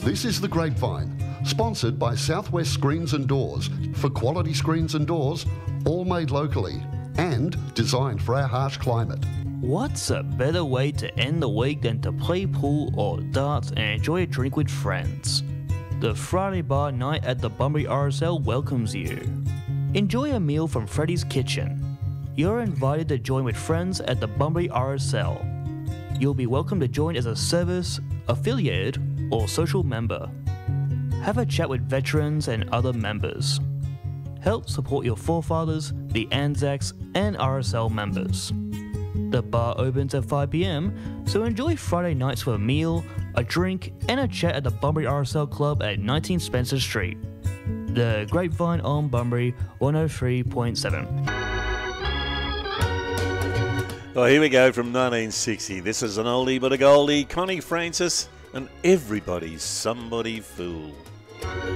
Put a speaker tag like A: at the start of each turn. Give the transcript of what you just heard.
A: This is The Grapevine, sponsored by Southwest Screens and Doors for quality screens and doors, all made locally and designed for our harsh climate.
B: What's a better way to end the week than to play pool or darts and enjoy a drink with friends? The Friday Bar Night at the Bunbury RSL welcomes you. Enjoy a meal from Freddy's Kitchen. You're invited to join with friends at the Bunbury RSL. You'll be welcome to join as a service, affiliated, or social member. Have a chat with veterans and other members. Help support your forefathers, the Anzacs, and RSL members. The bar opens at 5 p.m, so enjoy Friday nights for a meal, a drink, and a chat at the Bunbury RSL Club at 19 Spencer Street. The Grapevine on Bunbury 103.7.
C: Well, here we go from 1960. This is an oldie but a goldie. Connie Francis and Everybody's Somebody Fool.